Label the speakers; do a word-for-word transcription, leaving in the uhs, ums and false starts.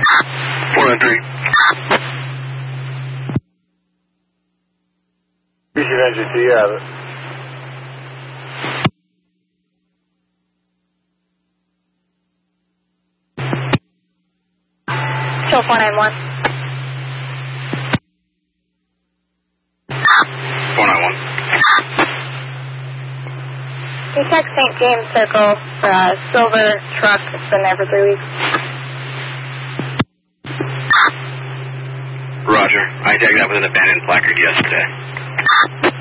Speaker 1: four nine three.
Speaker 2: B C N G T, you have it.
Speaker 3: Show four nine one.
Speaker 1: four nine one.
Speaker 3: Contact Saint James Circle for a silver truck that's been there for three weeks.
Speaker 1: Roger. I tagged that with an abandoned placard yesterday.